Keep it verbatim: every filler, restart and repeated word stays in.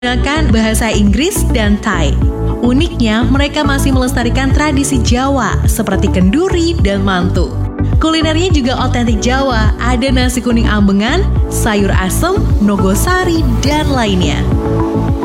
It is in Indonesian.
menggunakan bahasa Inggris dan Thai. Uniknya, mereka masih melestarikan tradisi Jawa seperti kenduri dan mantu. Kulinernya juga otentik Jawa, ada nasi kuning ambengan, sayur asem, nogosari, dan lainnya.